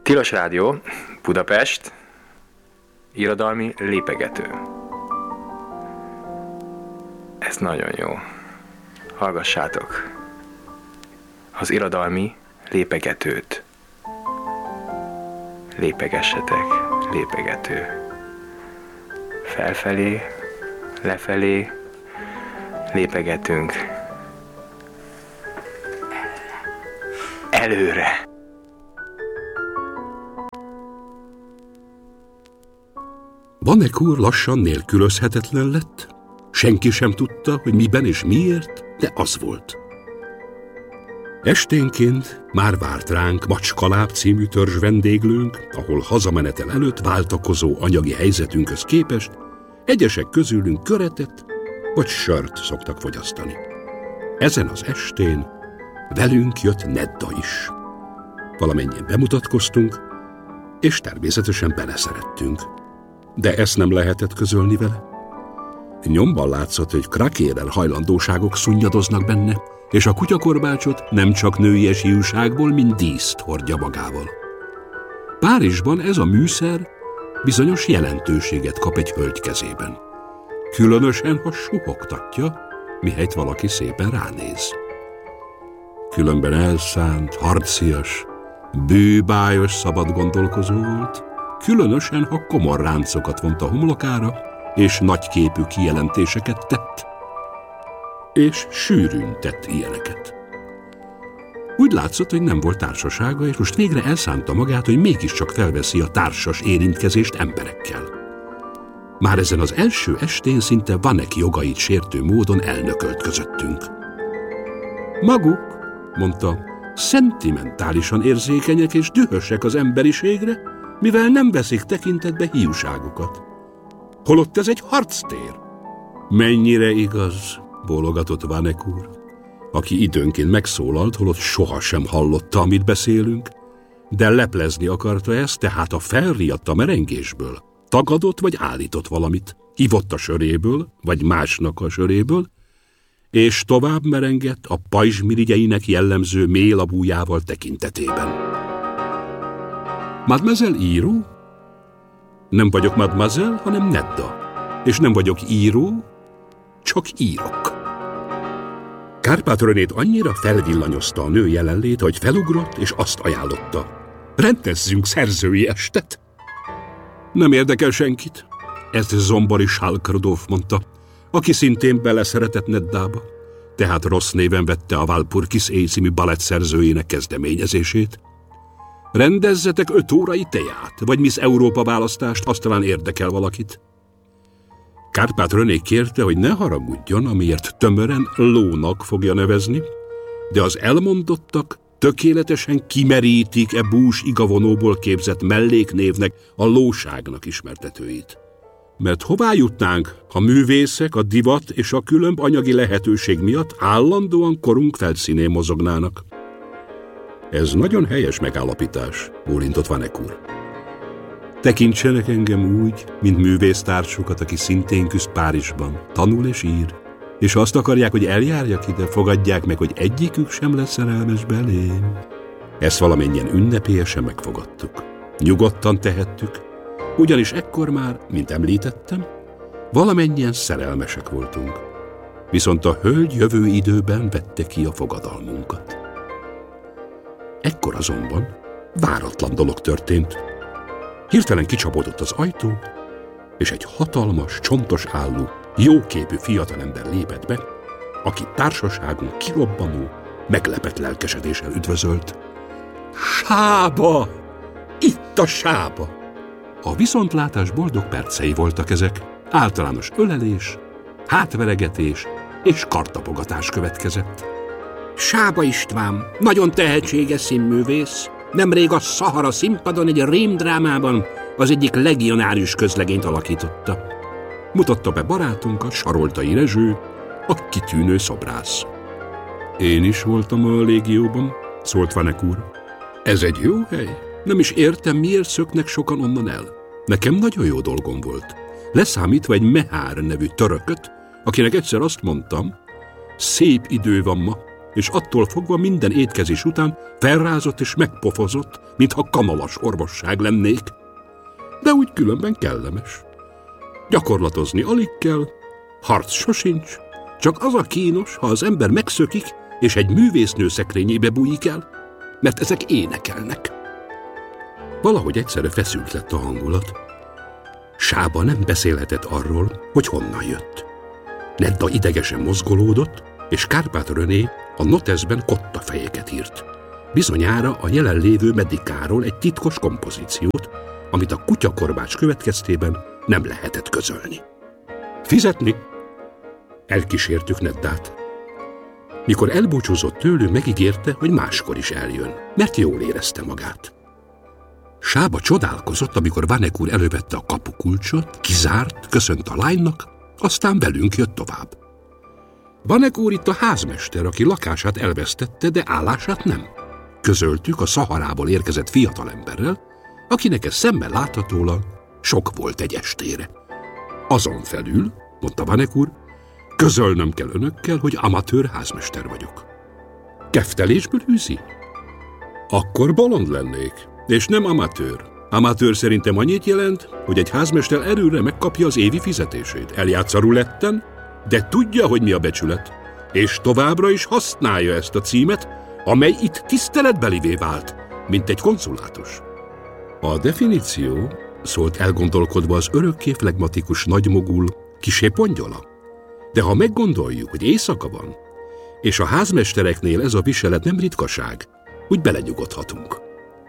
Tilos Rádió, Budapest, irodalmi lépegető. Ez nagyon jó. Hallgassátok az irodalmi lépegetőt. Lépegessetek, lépegető. Felfelé, lefelé, lépegetünk. Előre. Vanek úr lassan nélkülözhetetlen lett. Senki sem tudta, hogy miben és miért, de az volt. Esténként már várt ránk Macskaláb című törzs vendéglőnk, ahol hazamenetel előtt váltakozó anyagi helyzetünkhöz képest egyesek közülünk köretet vagy sört szoktak fogyasztani. Ezen az estén velünk jött Nedda is. Valamennyien bemutatkoztunk, és természetesen beleszerettünk. De ezt nem lehetett közölni vele. Nyomban látszott, hogy krakérel hajlandóságok szunnyadoznak benne, és a kutyakorbácsot nem csak nőies hiúságból, mint díszt hordja magával. Párizsban ez a műszer bizonyos jelentőséget kap egy hölgy kezében. Különösen, ha suhogtatja, mihelyt valaki szépen ránéz. Különben elszánt, harcias, bűbájos szabad gondolkozó volt, különösen, ha komor ráncokat vont a homlokára, és nagyképű kijelentéseket tett. És sűrűn tett ilyeneket. Úgy látszott, hogy nem volt társasága, és most végre elszánta magát, hogy mégiscsak felveszi a társas érintkezést emberekkel. Már ezen az első estén szinte Vanek jogait sértő módon elnökölt közöttünk. Maguk, mondta, szentimentálisan érzékenyek és dühösek az emberiségre, mivel nem veszik tekintetbe hiúságukat. Holott ez egy harctér. Mennyire igaz, bólogatott Vanek úr, aki időnként megszólalt, holott sohasem hallotta, amit beszélünk, de leplezni akarta ezt, tehát a felriadt a merengésből, tagadott vagy állított valamit, hívott a söréből, vagy másnak a söréből, és tovább merengett a pajzsmirigyeinek jellemző mélabújával tekintetében. Mademoiselle író? Nem vagyok mademoiselle, hanem Nedda. És nem vagyok író, csak írok. Kárpát Renét annyira felvillanyozta a nő jelenléte, hogy felugrott, és azt ajánlotta. Rendezzünk szerzői estet. Nem érdekel senkit, ezt Zombori Sálkardóf mondta, aki szintén beleszeretett Neddába, tehát rossz néven vette a Walpurgis éj című balett szerzőjének kezdeményezését. Rendezzetek 5 órai teát, vagy Miss Európa választást, azt talán érdekel valakit. Kárpát René kérte, hogy ne haragudjon, amiért tömören lónak fogja nevezni, de az elmondottak tökéletesen kimerítik e bús igavonóból képzett melléknévnek a lóságnak ismertetőit. Mert hová jutnánk, ha művészek a divat és a különb anyagi lehetőség miatt állandóan korunk felszínén mozognának? Ez nagyon helyes megállapítás, bólintott Vanek úr. Tekintsenek engem úgy, mint művésztársukat, aki szintén küzd Párizsban, tanul és ír, és azt akarják, hogy eljárjak ide, fogadják meg, hogy egyikük sem lesz szerelmes belém. Ezt valamennyien ünnepélyesen megfogadtuk. Nyugodtan tehettük, ugyanis ekkor már, mint említettem, valamennyien szerelmesek voltunk. Viszont a hölgy jövő időben vette ki a fogadalmunkat. Ekkor azonban váratlan dolog történt. Hirtelen kicsapódott az ajtó, és egy hatalmas, csontos állú, jóképű fiatalember lépett be, aki társaságunk kirobbanó, meglepett lelkesedéssel üdvözölt. Sába! Itt a Sába! A viszontlátás boldog percei voltak ezek. Általános ölelés, hátveregetés és karttapogatás következett. Sába István, nagyon tehetséges színművész. Nemrég a Szahara színpadon egy rémdrámában az egyik legionárius közlegényt alakította. Mutatta be barátunkat, Saroltai Rezső, a kitűnő szobrász. Én is voltam a légióban, szólt Vanek úr. Ez egy jó hely? Nem is értem, miért szöknek sokan onnan el. Nekem nagyon jó dolgom volt. Leszámítva egy Mehár nevű törököt, akinek egyszer azt mondtam, szép idő van ma, és attól fogva minden étkezés után felrázott és megpofozott, mintha kamalas orvosság lennék. De úgy különben kellemes. Gyakorlatozni alig kell, harc sosincs, csak az a kínos, ha az ember megszökik, és egy művésznő szekrényébe bújik el, mert ezek énekelnek. Valahogy egyszerre feszült lett a hangulat. Sába nem beszélhetett arról, hogy honnan jött. Nedda idegesen mozgolódott, és Kárpát René a noteszben kottafejeket írt. Bizonyára a jelenlévő medikáról egy titkos kompozíciót, amit a kutyakorbács következtében nem lehetett közölni. Fizetni? Elkísértük Neddát. Mikor elbúcsúzott tőlünk, megígérte, hogy máskor is eljön, mert jól érezte magát. Sába csodálkozott, amikor Vanek úr elővette a kapukulcsot, kizárt, köszönt a lánynak, aztán velünk jött tovább. Vanek úr itt a házmester, aki lakását elvesztette, de állását nem. Közöltük a Szaharából érkezett fiatalemberrel, akinek ez szemmel láthatólag sok volt egy estére. Azon felül, mondta Vanek úr, közölnöm kell önökkel, hogy amatőr házmester vagyok. Keftelésből űzi? Akkor bolond lennék, és nem amatőr. Amatőr szerintem annyit jelent, hogy egy házmester erőre megkapja az évi fizetését. Eljátsz a ruletten, de tudja, hogy mi a becsület, és továbbra is használja ezt a címet, amely itt tiszteletbelivé vált, mint egy konzulátus. A definíció, szólt elgondolkodva az örökké flegmatikus nagymogul, kissé pongyola. De ha meggondoljuk, hogy éjszaka van, és a házmestereknél ez a viselet nem ritkaság, úgy belenyugodhatunk.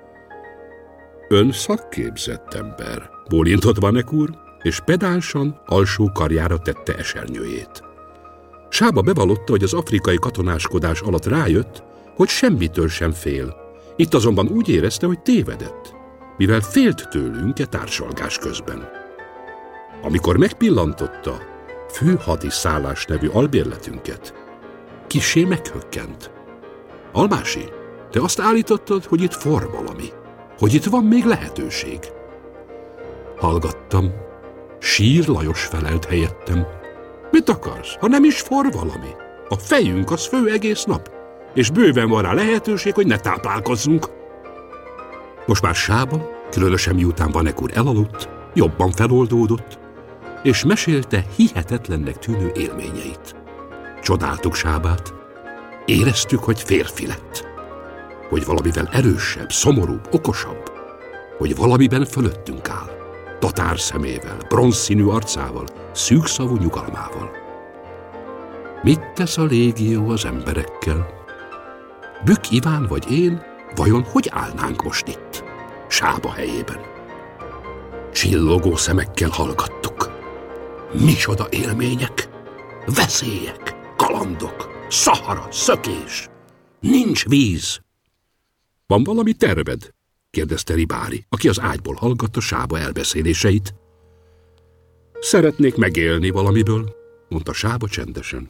Ön szakképzett ember, bólintott Vanek úr, és pedánsan alsó karjára tette esernyőjét. Sába bevallotta, hogy az afrikai katonáskodás alatt rájött, hogy semmitől sem fél. Itt azonban úgy érezte, hogy tévedett, mivel félt tőlünk társalgás közben. Amikor megpillantotta főhadiszállás nevű albérletünket, kissé meghökkent. Almási, te azt állítottad, hogy itt for valami, hogy itt van még lehetőség. Hallgattam. Sír Lajos felelt helyettem. Mit akarsz, ha nem is for valami? A fejünk az fő egész nap, és bőven van rá lehetőség, hogy ne táplálkozzunk. Most már Sába, különösen miután Vanek úr elaludt, jobban feloldódott, és mesélte hihetetlennek tűnő élményeit. Csodáltuk Sábát. Éreztük, hogy férfi lett. Hogy valamivel erősebb, szomorúbb, okosabb. Hogy valamiben fölöttünk áll. Tatár szemével, bronzszínű arcával, szűkszavú nyugalmával. Mit tesz a légió az emberekkel? Bükk Iván vagy én, vajon hogy állnánk most itt, Sába helyében? Csillogó szemekkel hallgattuk. Micsoda élmények, veszélyek, kalandok, Szahara, szökés. Nincs víz. Van valami terved? Kérdezte Ribári, aki az ágyból hallgatta Sába elbeszéléseit. Szeretnék megélni valamiből, mondta Sába csendesen.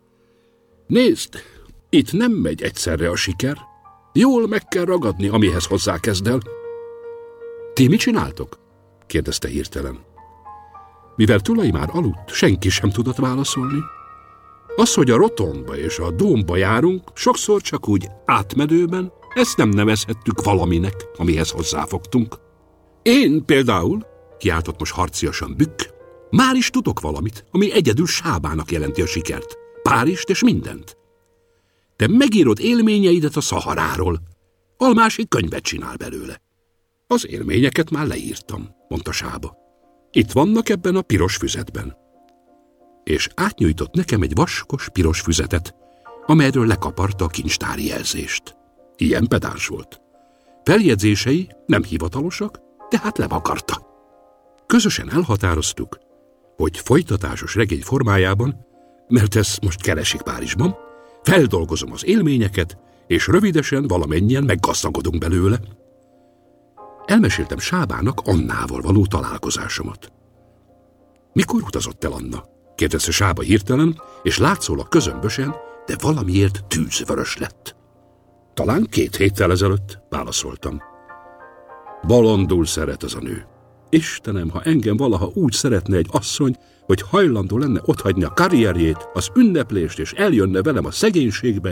Nézd, itt nem megy egyszerre a siker. Jól meg kell ragadni, amihez hozzákezd el. Ti mit csináltok? Kérdezte hirtelen. Mivel Tulai már aludt, senki sem tudott válaszolni. Az, hogy a Rotonba és a Dómba járunk, sokszor csak úgy átmenőben, ezt nem nevezhettük valaminek, amihez hozzáfogtunk. Én például, kiáltott most harciasan Bükk, már is tudok valamit, ami egyedül Sábának jelenti a sikert. Párizst és mindent. Te megírod élményeidet a Szaharáról. Almási könyvet csinál belőle. Az élményeket már leírtam, mondta Sába. Itt vannak ebben a piros füzetben. És átnyújtott nekem egy vaskos piros füzetet, amelyről lekaparta a kincstári jelzést. Ilyen pedáns volt. Feljegyzései nem hivatalosak, tehát levakarta. Közösen elhatároztuk, hogy folytatásos regény formájában, mert ezt most keresik Párizsban, feldolgozom az élményeket, és rövidesen valamennyien meggazdagodunk belőle. Elmeséltem Sábának Annával való találkozásomat. Mikor utazott el Anna? Kérdezte Sába hirtelen, és látszólag közömbösen, de valamiért tűzvörös lett. Talán 2 héttel ezelőtt, válaszoltam. Bolondul szeret az a nő. Istenem, ha engem valaha úgy szeretne egy asszony, hogy hajlandó lenne otthagyni a karrierjét, az ünneplést, és eljönne velem a szegénységbe,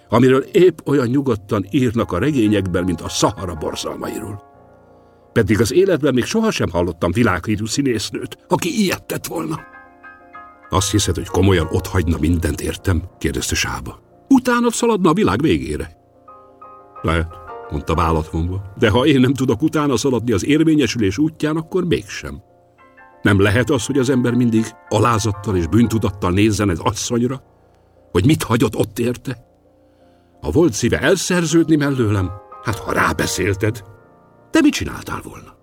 amiről épp olyan nyugodtan írnak a regényekben, mint a Szahara borzalmairól. Pedig az életben még sohasem hallottam világhírű színésznőt, aki ilyet tett volna. Azt hiszed, hogy komolyan otthagyna mindent, értem? Kérdezte Sába. Utánad szaladna a világ végére. Lehet, mondta vállat vonva, de ha én nem tudok utána szaladni az érvényesülés útján, akkor mégsem. Nem lehet az, hogy az ember mindig alázattal és bűntudattal nézzen az asszonyra, hogy mit hagyott ott érte? Ha volt szíve elszerződni mellőlem, hát ha rábeszélted, te mit csináltál volna?